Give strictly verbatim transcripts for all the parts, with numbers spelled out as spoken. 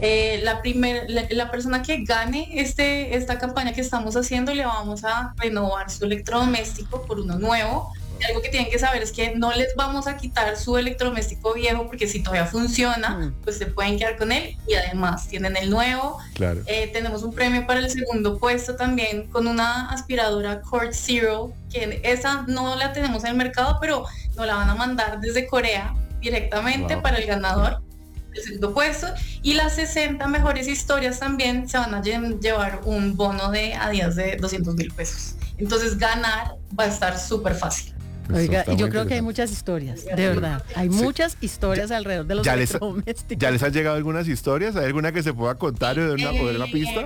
Eh, la, primer, la, la persona que gane este, esta campaña que estamos haciendo, le vamos a renovar su electrodoméstico por uno nuevo. Y algo que tienen que saber es que no les vamos a quitar su electrodoméstico viejo, porque si todavía funciona, mm. pues se pueden quedar con él y además tienen el nuevo. Claro. Eh, tenemos un premio para el segundo puesto también con una aspiradora Cord Zero, que esa no la tenemos en el mercado, pero nos la van a mandar desde Corea directamente wow. para el ganador del segundo puesto. Y las sesenta mejores historias también se van a lle- llevar un bono de Adidas de doscientos mil pesos. Entonces ganar va a estar súper fácil. Oiga, y yo creo que hay muchas historias, de verdad. Hay sí. muchas historias ya, alrededor de los ya electrodomésticos. Les, ¿Ya les han llegado algunas historias? ¿Hay alguna que se pueda contar o de una, eh, una pista?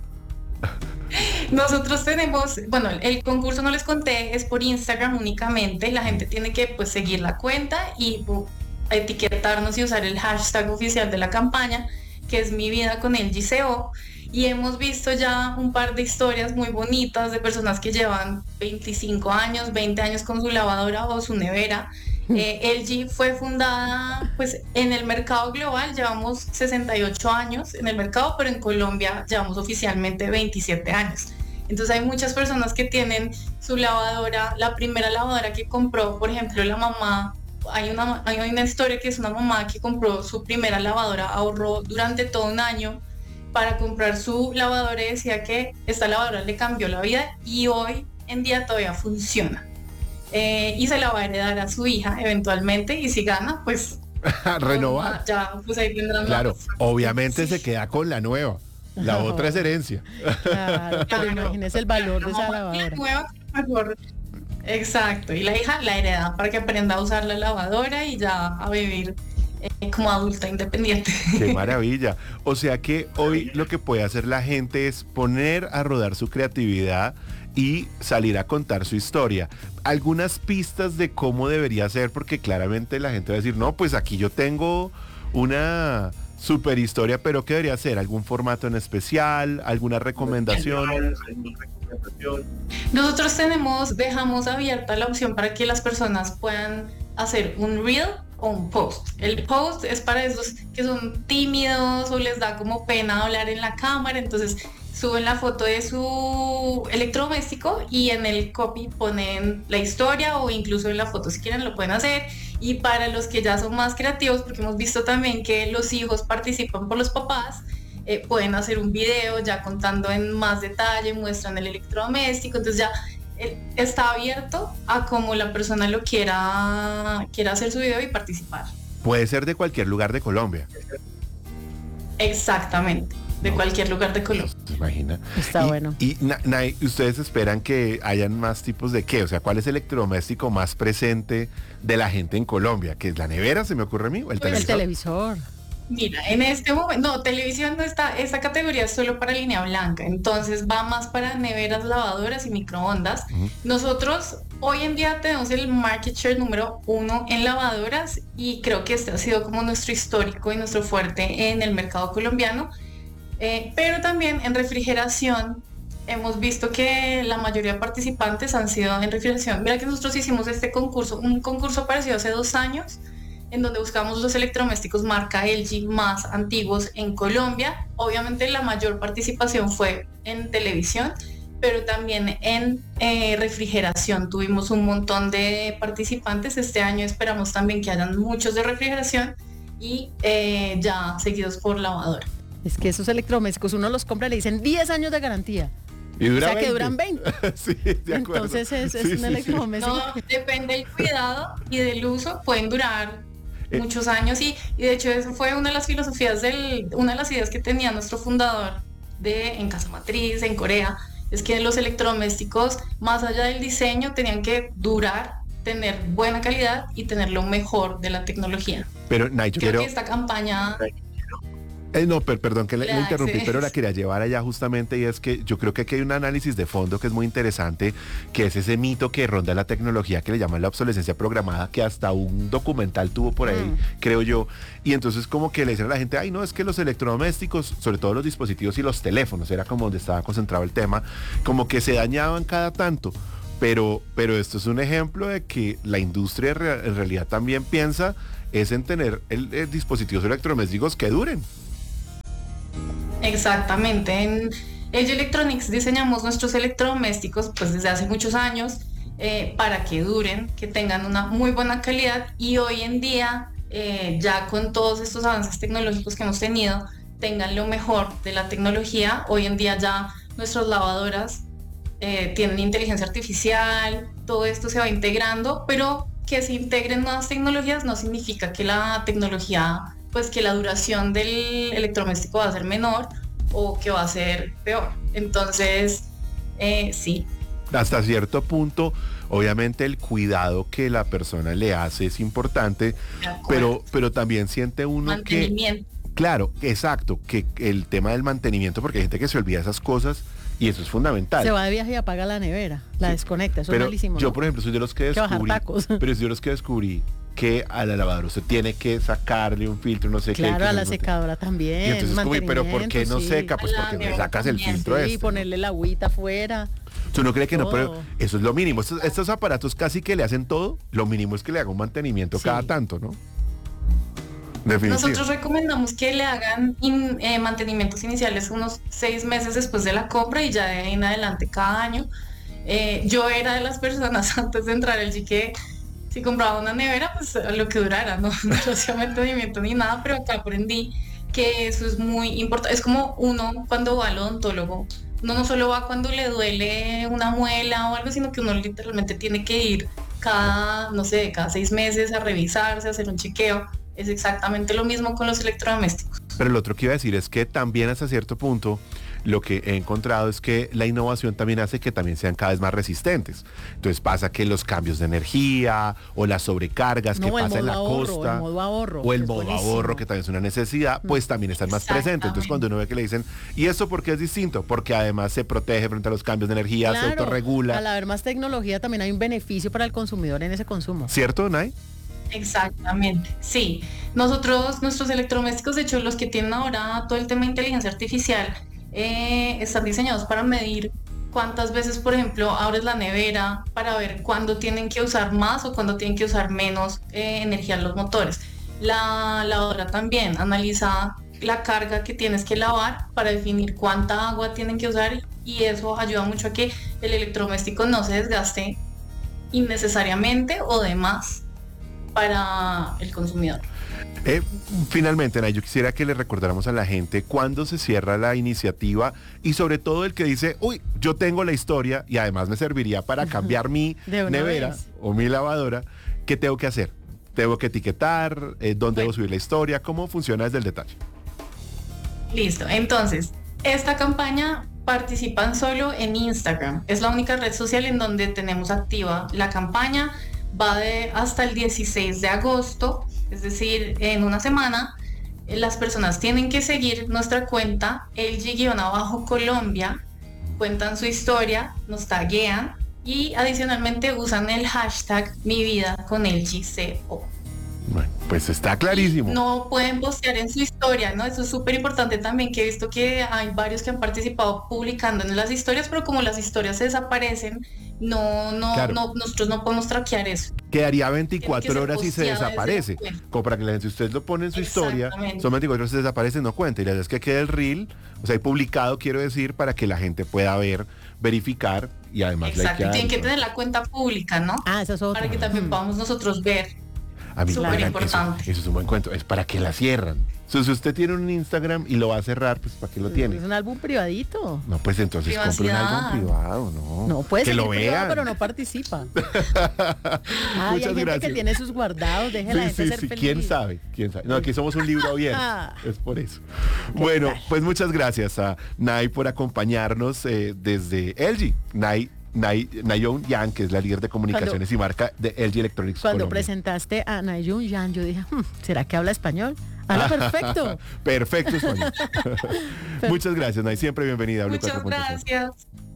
Nosotros tenemos, bueno, el concurso no les conté, es por Instagram únicamente. La gente tiene que pues seguir la cuenta y uh, etiquetarnos y usar el hashtag oficial de la campaña, que es Mi Vida con L G C O. Y hemos visto ya un par de historias muy bonitas de personas que llevan veinticinco años, veinte años con su lavadora o su nevera. Eh, L G fue fundada pues en el mercado global, llevamos sesenta y ocho años en el mercado, pero en Colombia llevamos oficialmente veintisiete años. Entonces hay muchas personas que tienen su lavadora, la primera lavadora que compró, por ejemplo, la mamá. Hay una, hay una historia que es una mamá que compró su primera lavadora, ahorró durante todo un año para comprar su lavadora y decía que esta lavadora le cambió la vida y hoy en día todavía funciona. Eh, y se la va a heredar a su hija eventualmente y si gana, pues... renovar. Ya, pues ahí tendrán... Claro, obviamente sí. Se queda con la nueva. La no. otra es herencia. Claro, pero imagínese el valor de esa lavadora. Nueva, mejor. Exacto, y la hija la hereda para que aprenda a usar la lavadora y ya a vivir eh, como adulta independiente. ¡Qué maravilla! O sea que hoy lo que puede hacer la gente es poner a rodar su creatividad y salir a contar su historia. Algunas pistas de cómo debería ser, porque claramente la gente va a decir, no, pues aquí yo tengo una super historia, pero ¿qué debería ser? ¿Algún formato en especial? ¿Alguna recomendación? Nosotros tenemos, dejamos abierta la opción para que las personas puedan hacer un reel o un post. El post es para esos que son tímidos o les da como pena hablar en la cámara, entonces suben la foto de su electrodoméstico y en el copy ponen la historia o incluso en la foto si quieren lo pueden hacer. Y para los que ya son más creativos, porque hemos visto también que los hijos participan por los papás, eh, pueden hacer un video ya contando en más detalle, muestran el electrodoméstico, entonces ya eh, está abierto a como la persona lo quiera, quiera hacer su video y participar. Puede ser de cualquier lugar de Colombia. Exactamente. De no, cualquier lugar de Colombia. ¿Se imagina? Está y, bueno. Y Nay, ¿ustedes esperan que hayan más tipos de qué? O sea, ¿cuál es el electrodoméstico más presente de la gente en Colombia? ¿Que es la nevera, se me ocurre a mí? ¿O el, pues televisor? el televisor. Mira, en este momento, no, televisión no está, esta categoría es solo para línea blanca, entonces va más para neveras, lavadoras y microondas. Uh-huh. Nosotros hoy en día tenemos el market share número uno en lavadoras y creo que este ha sido como nuestro histórico y nuestro fuerte en el mercado colombiano. Eh, pero también en refrigeración hemos visto que la mayoría de participantes han sido en refrigeración. Mira que nosotros hicimos este concurso, un concurso parecido hace dos años, en donde buscamos los electrodomésticos marca L G más antiguos en Colombia. Obviamente la mayor participación fue en televisión, pero también en eh, refrigeración tuvimos un montón de participantes. Este año esperamos también que hayan muchos de refrigeración y eh, ya seguidos por lavadora. Es que esos electrodomésticos uno los compra y le dicen diez años de garantía. Y dura o sea veinte. Que duran veinte. Sí, de acuerdo. Entonces es, es sí, un sí, electrodoméstico. No, depende del cuidado y del uso, pueden durar eh. muchos años y, y de hecho eso fue una de las filosofías, del, una de las ideas que tenía nuestro fundador de en Casa Matriz, en Corea, es que los electrodomésticos, más allá del diseño, tenían que durar, tener buena calidad y tener lo mejor de la tecnología. Pero Nay, yo creo quiero... que esta campaña... Eh, no, per, perdón que le, le interrumpí, sí. pero la quería llevar allá justamente y es que yo creo que aquí hay un análisis de fondo que es muy interesante, que es ese mito que ronda la tecnología que le llaman la obsolescencia programada, que hasta un documental tuvo por ahí, mm. creo yo, y entonces como que le dicen a la gente, ay no, es que los electrodomésticos, sobre todo los dispositivos y los teléfonos, era como donde estaba concentrado el tema, como que se dañaban cada tanto. Pero, pero esto es un ejemplo de que la industria en realidad también piensa es en tener el, el dispositivos electrodomésticos que duren. Exactamente. En L G Electronics diseñamos nuestros electrodomésticos pues desde hace muchos años eh, para que duren, que tengan una muy buena calidad y hoy en día eh, ya con todos estos avances tecnológicos que hemos tenido, tengan lo mejor de la tecnología. Hoy en día ya nuestras lavadoras eh, tienen inteligencia artificial, todo esto se va integrando, pero que se integren nuevas tecnologías no significa que la tecnología, pues que la duración del electrodoméstico va a ser menor o que va a ser peor. Entonces, eh, sí. Hasta cierto punto, obviamente el cuidado que la persona le hace es importante, pero, pero también siente uno mantenimiento. que... Claro, exacto, que el tema del mantenimiento, porque hay gente que se olvida esas cosas y eso es fundamental. Se va de viaje y apaga la nevera, la sí. desconecta, eso pero es malísimo. Yo, ¿no? por ejemplo, soy de los que descubrí, que pero soy de los que descubrí que a la lavadora usted tiene que sacarle un filtro, no sé claro, qué. Claro, a la secadora también. Y entonces, como, pero ¿por qué no sí. seca? Pues porque le sacas también. el filtro sí, este. Y ponerle la agüita afuera. Usted no cree que todo. No, pero eso es lo mínimo. Estos, estos aparatos casi que le hacen todo, lo mínimo es que le haga un mantenimiento sí. cada tanto, ¿no? Definitivo. Nosotros recomendamos que le hagan in, eh, mantenimientos iniciales unos seis meses después de la compra y ya de ahí en adelante cada año. Eh, yo era de las personas antes de entrar al G que si compraba una nevera, pues lo que durara, no, no hacía mantenimiento ni nada, pero acá aprendí que eso es muy importante. Es como uno cuando va al odontólogo, uno no solo va cuando le duele una muela o algo, sino que uno literalmente tiene que ir cada, no sé, cada seis meses a revisarse, a hacer un chequeo. Es exactamente lo mismo con los electrodomésticos. Pero lo otro que iba a decir es que también hasta cierto punto lo que he encontrado es que la innovación también hace que también sean cada vez más resistentes. Entonces pasa que los cambios de energía o las sobrecargas no, que pasa en la ahorro, costa el modo ahorro, o el modo buenísimo. ahorro que también es una necesidad, pues también están más presentes. Entonces cuando uno ve que le dicen, ¿y esto por qué es distinto? Porque además se protege frente a los cambios de energía, claro, se autorregula. Al haber más tecnología también hay un beneficio para el consumidor en ese consumo. ¿Cierto, Nay? Exactamente, sí. Nosotros, nuestros electrodomésticos, de hecho, los que tienen ahora todo el tema de inteligencia artificial, eh, están diseñados para medir cuántas veces, por ejemplo, abres la nevera para ver cuándo tienen que usar más o cuándo tienen que usar menos eh, energía en los motores. La lavadora también analiza la carga que tienes que lavar para definir cuánta agua tienen que usar y eso ayuda mucho a que el electrodoméstico no se desgaste innecesariamente o de más para el consumidor. Eh, finalmente, Nay, yo quisiera que le recordáramos a la gente cuándo se cierra la iniciativa y sobre todo el que dice, uy, yo tengo la historia y además me serviría para cambiar mi nevera vez. o mi lavadora, ¿qué tengo que hacer? ¿Tengo que etiquetar? Eh, ¿Dónde bueno. debo subir la historia? ¿Cómo funciona desde el detalle? Listo, entonces, esta campaña participan solo en Instagram. Es la única red social en donde tenemos activa la campaña. Va de hasta el dieciséis de agosto, es decir, en una semana. Las personas tienen que seguir nuestra cuenta L G Colombia, cuentan su historia, nos taguean y adicionalmente usan el hashtag Mi Vida con L G C O. Bueno, pues está clarísimo. Y no pueden postear en su historia, ¿no? Eso es súper importante también, que he visto que hay varios que han participado publicando en las historias, pero como las historias se desaparecen, no, no, claro. no, nosotros no podemos traquear eso. Quedaría veinticuatro horas y se desaparece. Como para que la gente, si usted lo pone en su historia, son veinticuatro horas y se desaparece, no cuenta. Y la verdad es que quede el reel, o sea, hay publicado, quiero decir, para que la gente pueda ver, verificar y además... Exacto, y tienen que tener la cuenta pública, ¿no? Ah, eso es otro. Para que también podamos nosotros ver. A mí, súper oigan, importante. Eso, eso es un buen cuento, es para que la cierran. So, si usted tiene un Instagram y lo va a cerrar, pues ¿para qué lo tiene? Es un álbum privadito. No, pues entonces compre un álbum privado, ¿no? No, puede que ser lo vean. privado, pero no participa. ah, hay gente gracias. que tiene sus guardados, deje sí, la gente sí, ser sí. feliz. ¿Quién sabe? ¿Quién sabe? No, aquí somos un libro abierto, es por eso. Bueno, pues muchas gracias a Nay por acompañarnos eh, desde L G. Nay Nayeon Yang, que es la líder de comunicaciones cuando, y marca de L G Electronics Cuando Colombia. presentaste a Nayeon Yang, yo dije, hm, ¿será que habla español? Habla perfecto. Perfecto español. Muchas gracias, Nay. Siempre bienvenida a Muchas gracias.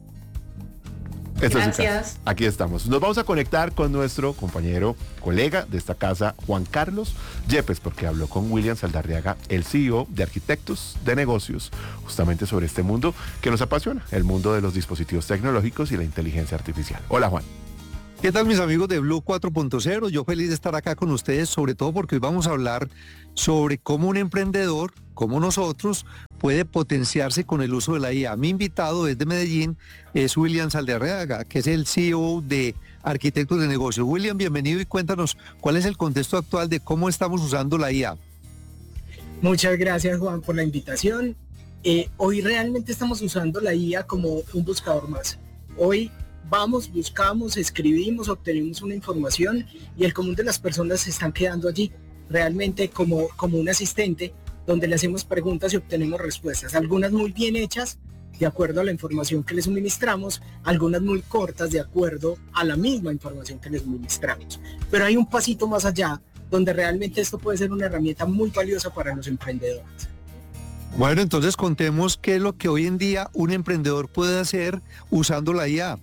Esto Gracias. Es Aquí estamos. Nos vamos a conectar con nuestro compañero, colega de esta casa, Juan Carlos Yepes, porque habló con William Saldarriaga, el C E O de Arquitectos de Negocios, justamente sobre este mundo que nos apasiona, el mundo de los dispositivos tecnológicos y la inteligencia artificial. Hola, Juan. ¿Qué tal, mis amigos de Blue cuatro punto cero? Yo feliz de estar acá con ustedes, sobre todo porque hoy vamos a hablar sobre cómo un emprendedor, como nosotros, puede potenciarse con el uso de la I A. Mi invitado desde Medellín es William Saldarriaga, que es el C E O de Arquitectos de Negocios. William, bienvenido y cuéntanos cuál es el contexto actual de cómo estamos usando la I A. Muchas gracias, Juan, por la invitación. Eh, hoy realmente estamos usando la I A como un buscador más. Hoy vamos, buscamos, escribimos, obtenemos una información y el común de las personas se están quedando allí, realmente como, como un asistente, donde le hacemos preguntas y obtenemos respuestas, algunas muy bien hechas, de acuerdo a la información que les suministramos, algunas muy cortas, de acuerdo a la misma información que les suministramos. Pero hay un pasito más allá, donde realmente esto puede ser una herramienta muy valiosa para los emprendedores. Bueno, entonces contemos qué es lo que hoy en día un emprendedor puede hacer usando la I A.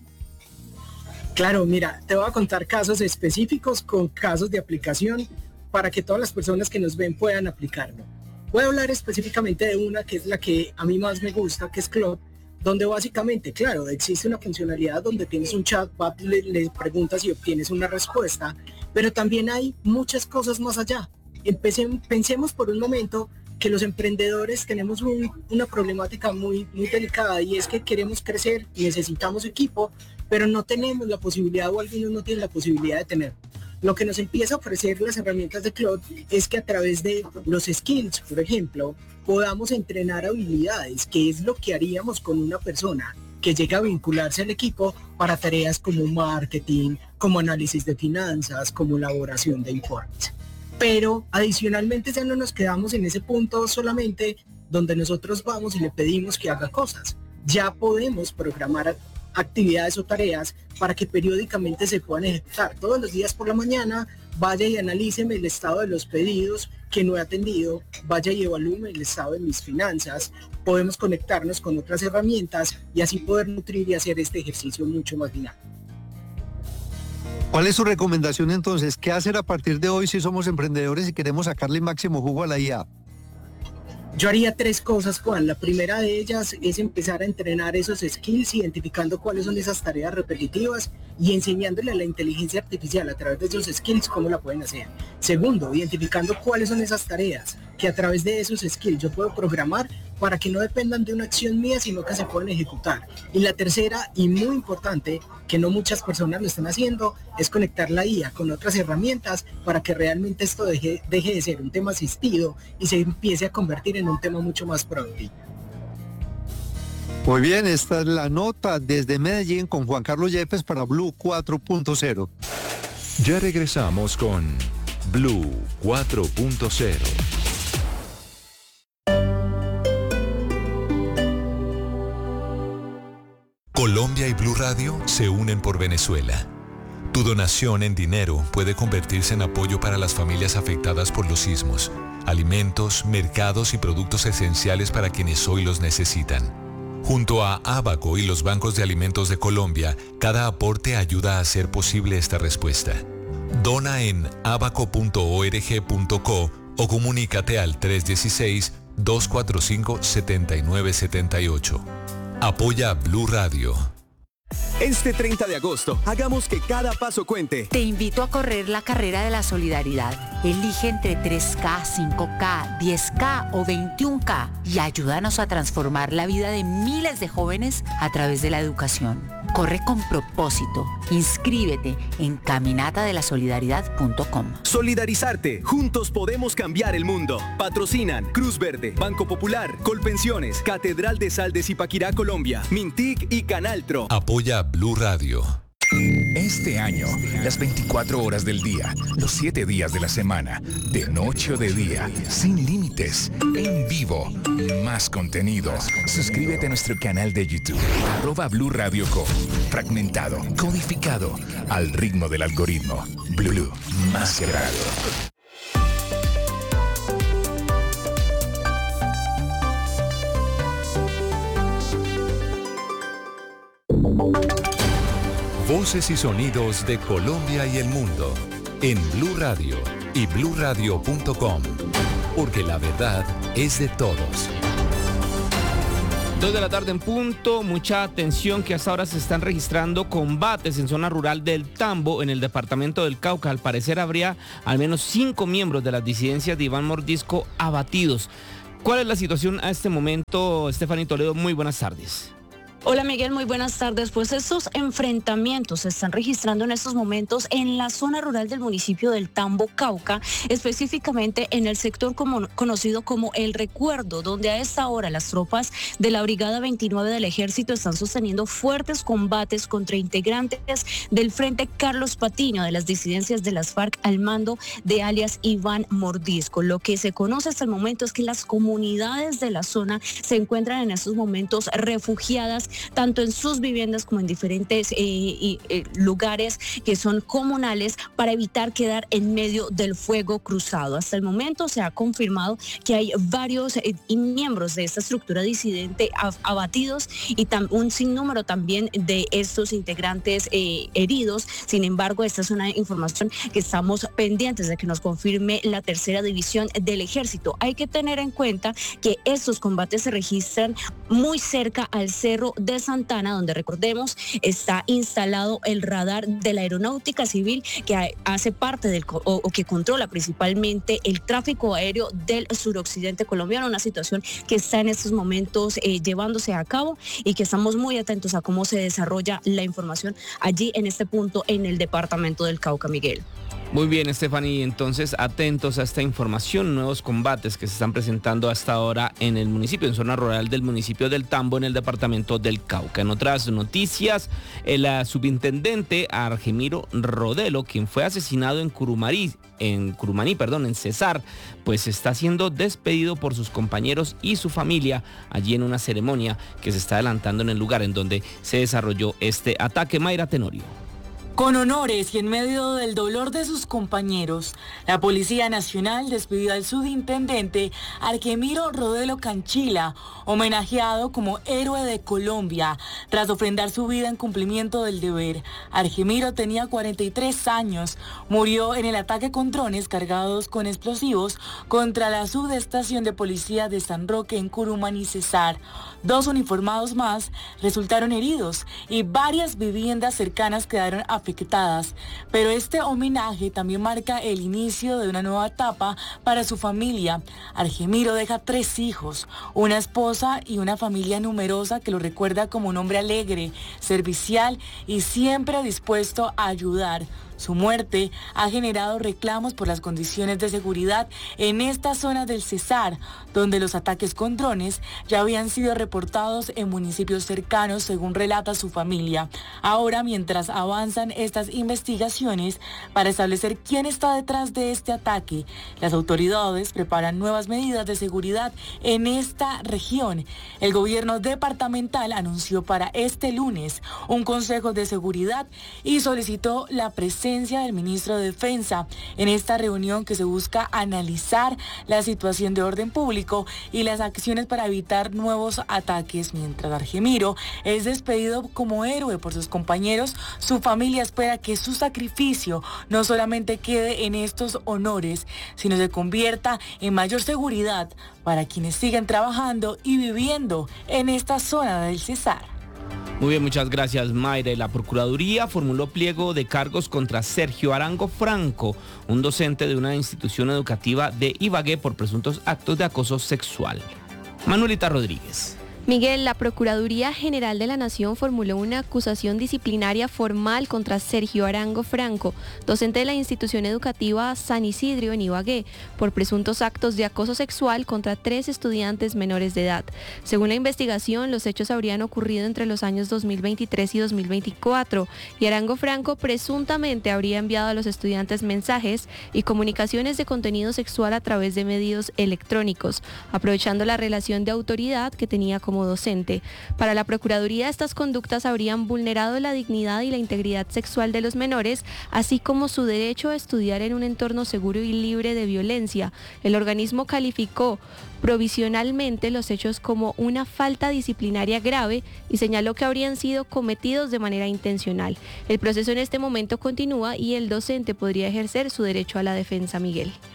Claro, mira, te voy a contar casos específicos con casos de aplicación para que todas las personas que nos ven puedan aplicarlo. Voy a hablar específicamente de una que es la que a mí más me gusta, que es Claude, donde básicamente, claro, existe una funcionalidad donde tienes un chatbot, le, le preguntas y obtienes una respuesta, pero también hay muchas cosas más allá. Empecemos, pensemos por un momento que los emprendedores tenemos un, una problemática muy, muy delicada y es que queremos crecer, necesitamos equipo, pero no tenemos la posibilidad o algunos no tienen la posibilidad de tener. Lo que nos empieza a ofrecer las herramientas de Claude es que a través de los skills, por ejemplo, podamos entrenar habilidades, que es lo que haríamos con una persona que llega a vincularse al equipo para tareas como marketing, como análisis de finanzas, como elaboración de informes. Pero adicionalmente ya no nos quedamos en ese punto solamente donde nosotros vamos y le pedimos que haga cosas. Ya podemos programar actividades o tareas para que periódicamente se puedan ejecutar. Todos los días por la mañana vaya y analíceme el estado de los pedidos que no he atendido, vaya y evalúe el estado de mis finanzas. Podemos conectarnos con otras herramientas y así poder nutrir y hacer este ejercicio mucho más dinámico. ¿Cuál es su recomendación entonces? ¿Qué hacer a partir de hoy si somos emprendedores y queremos sacarle máximo jugo a la I A? Yo haría tres cosas, Juan. La primera de ellas es empezar a entrenar esos skills, identificando cuáles son esas tareas repetitivas y enseñándole a la inteligencia artificial a través de esos skills cómo la pueden hacer. Segundo, identificando cuáles son esas tareas que a través de esos skills yo puedo programar para que no dependan de una acción mía, sino que se puedan ejecutar. Y la tercera, y muy importante, que no muchas personas lo están haciendo, es conectar la I A con otras herramientas para que realmente esto deje, deje de ser un tema asistido y se empiece a convertir en un tema mucho más productivo. Muy bien, esta es la nota desde Medellín con Juan Carlos Yepes para Blue cuatro punto cero. Ya regresamos con Blue cuatro punto cero. Colombia y Blue Radio se unen por Venezuela. Tu donación en dinero puede convertirse en apoyo para las familias afectadas por los sismos, alimentos, mercados y productos esenciales para quienes hoy los necesitan. Junto a Abaco y los bancos de alimentos de Colombia, cada aporte ayuda a hacer posible esta respuesta. Dona en abaco punto org punto co o comunícate al tres uno seis, dos cuatro cinco, siete nueve siete ocho. Apoya Blue Radio. Este treinta de agosto, hagamos que cada paso cuente. Te invito a correr la carrera de la solidaridad. Elige entre tres K, cinco K, diez K o veintiún K y ayúdanos a transformar la vida de miles de jóvenes a través de la educación. Corre con propósito. Inscríbete en caminata de la solidaridad punto com. Solidarizarte. Juntos podemos cambiar el mundo. Patrocinan Cruz Verde, Banco Popular, Colpensiones, Catedral de Sal de Zipaquirá, Colombia, Mintic y Canaltro. Apoya Blue Radio. Este año, las veinticuatro horas del día, los siete días de la semana, de noche o de día, sin límites, en vivo, más contenido. Suscríbete a nuestro canal de YouTube, arroba Blue Radio Co. Fragmentado, codificado, al ritmo del algoritmo. Blue, más que radio. Voces y sonidos de Colombia y el mundo en Blue Radio y blue radio punto com, porque la verdad es de todos. Dos de la tarde en punto, mucha atención que hasta ahora se están registrando combates en zona rural del Tambo, en el departamento del Cauca. Al parecer habría al menos cinco miembros de las disidencias de Iván Mordisco abatidos. ¿Cuál es la situación a este momento, Stephanie Toledo? Muy buenas tardes. Hola Miguel, muy buenas tardes. Pues estos enfrentamientos se están registrando en estos momentos en la zona rural del municipio del Tambo, Cauca, específicamente en el sector como, conocido como El Recuerdo, donde a esta hora las tropas de la Brigada veintinueve del Ejército están sosteniendo fuertes combates contra integrantes del Frente Carlos Patiño de las disidencias de las FARC al mando de alias Iván Mordisco. Lo que se conoce hasta el momento es que las comunidades de la zona se encuentran en estos momentos refugiadas tanto en sus viviendas como en diferentes eh, eh, lugares que son comunales para evitar quedar en medio del fuego cruzado. Hasta el momento se ha confirmado que hay varios eh, miembros de esta estructura disidente abatidos y un sinnúmero también de estos integrantes eh, heridos. Sin embargo, esta es una información que estamos pendientes de que nos confirme la tercera división del Ejército. Hay que tener en cuenta que estos combates se registran muy cerca al cerro de Santana, donde recordemos está instalado el radar de la Aeronáutica Civil que hace parte del o, o que controla principalmente el tráfico aéreo del suroccidente colombiano, una situación que está en estos momentos eh, llevándose a cabo y que estamos muy atentos a cómo se desarrolla la información allí en este punto en el departamento del Cauca, Miguel. Muy bien, Stephanie, entonces atentos a esta información, nuevos combates que se están presentando hasta ahora en el municipio, en zona rural del municipio del Tambo, en el departamento del Cauca. En otras noticias, el uh, subintendente Argemiro Rodelo, quien fue asesinado en Curumarí, en Curumaní, perdón, en Cesar, pues está siendo despedido por sus compañeros y su familia allí en una ceremonia que se está adelantando en el lugar en donde se desarrolló este ataque. Mayra Tenorio. Con honores y en medio del dolor de sus compañeros, la Policía Nacional despidió al subintendente Argemiro Rodelo Canchila, homenajeado como héroe de Colombia, tras ofrendar su vida en cumplimiento del deber. Argemiro tenía cuarenta y tres años, murió en el ataque con drones cargados con explosivos contra la subestación de policía de San Roque en Curumaní, Cesar. Dos uniformados más resultaron heridos y varias viviendas cercanas quedaron afectadas. Pero este homenaje también marca el inicio de una nueva etapa para su familia. Argemiro deja tres hijos, una esposa y una familia numerosa que lo recuerda como un hombre alegre, servicial y siempre dispuesto a ayudar. Su muerte ha generado reclamos por las condiciones de seguridad en esta zona del Cesar, donde los ataques con drones ya habían sido reportados en municipios cercanos, según relata su familia. Ahora, mientras avanzan estas investigaciones para establecer quién está detrás de este ataque, las autoridades preparan nuevas medidas de seguridad en esta región. El gobierno departamental anunció para este lunes un consejo de seguridad y solicitó la presencia del ministro de Defensa en esta reunión que se busca analizar la situación de orden público y las acciones para evitar nuevos ataques. Mientras Argemiro es despedido como héroe por sus compañeros, su familia espera que su sacrificio no solamente quede en estos honores, sino se convierta en mayor seguridad para quienes siguen trabajando y viviendo en esta zona del Cesar. Muy bien, muchas gracias, Mayra. La Procuraduría formuló pliego de cargos contra Sergio Arango Franco, un docente de una institución educativa de Ibagué, por presuntos actos de acoso sexual. Manuelita Rodríguez. Miguel, la Procuraduría General de la Nación formuló una acusación disciplinaria formal contra Sergio Arango Franco, docente de la institución educativa San Isidro en Ibagué, por presuntos actos de acoso sexual contra tres estudiantes menores de edad. Según la investigación, los hechos habrían ocurrido entre los años dos mil veintitrés y dos mil veinticuatro, y Arango Franco presuntamente habría enviado a los estudiantes mensajes y comunicaciones de contenido sexual a través de medios electrónicos, aprovechando la relación de autoridad que tenía como docente. Para la Procuraduría, estas conductas habrían vulnerado la dignidad y la integridad sexual de los menores, así como su derecho a estudiar en un entorno seguro y libre de violencia. El organismo calificó provisionalmente los hechos como una falta disciplinaria grave y señaló que habrían sido cometidos de manera intencional. El proceso en este momento continúa y el docente podría ejercer su derecho a la defensa, Miguel.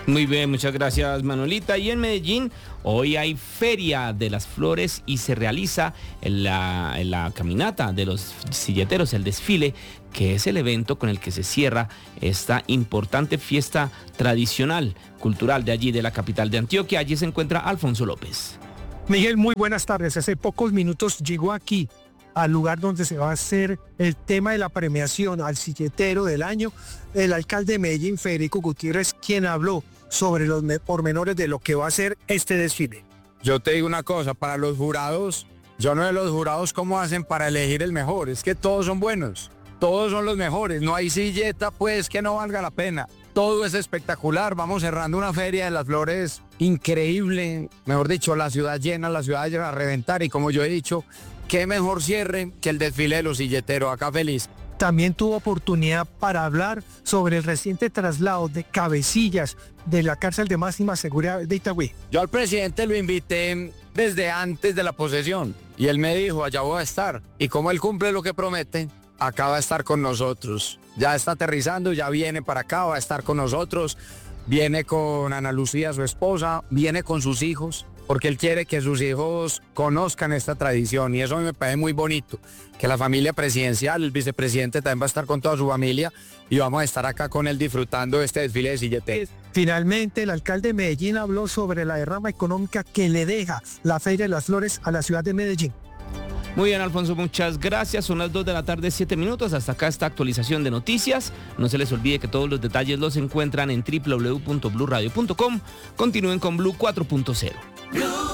Muy bien, muchas gracias Manuelita. Y en Medellín hoy hay Feria de las Flores y se realiza en la, en la caminata de los silleteros, el desfile, que es el evento con el que se cierra esta importante fiesta tradicional, cultural de allí, de la capital de Antioquia. Allí se encuentra Alfonso López. Miguel, muy buenas tardes. Hace pocos minutos llegó aquí al lugar donde se va a hacer el tema de la premiación al silletero del año, el alcalde de Medellín, Federico Gutiérrez, quien habló sobre los pormenores de lo que va a ser este desfile. Yo te digo una cosa, para los jurados, yo no sé los jurados cómo hacen para elegir el mejor, es que todos son buenos, todos son los mejores, no hay silleta pues que no valga la pena. Todo es espectacular, vamos cerrando una feria de las flores increíble, mejor dicho, la ciudad llena, la ciudad llena a reventar y como yo he dicho, qué mejor cierre que el desfile de los silleteros, acá feliz. También tuvo oportunidad para hablar sobre el reciente traslado de cabecillas de la cárcel de máxima seguridad de Itagüí. Yo al presidente lo invité desde antes de la posesión y él me dijo, allá voy a estar. Y como él cumple lo que promete, acá va a estar con nosotros. Ya está aterrizando, ya viene para acá, va a estar con nosotros. Viene con Ana Lucía, su esposa, viene con sus hijos, porque él quiere que sus hijos conozcan esta tradición y eso me parece muy bonito, que la familia presidencial, el vicepresidente también va a estar con toda su familia y vamos a estar acá con él disfrutando de este desfile de silleteros. Finalmente, el alcalde de Medellín habló sobre la derrama económica que le deja la Feria de las Flores a la ciudad de Medellín. Muy bien, Alfonso, muchas gracias. Son las dos de la tarde, siete minutos. Hasta acá esta actualización de noticias. No se les olvide que todos los detalles los encuentran en doble u doble u doble u punto blue radio punto com. Continúen con Blue cuatro punto cero.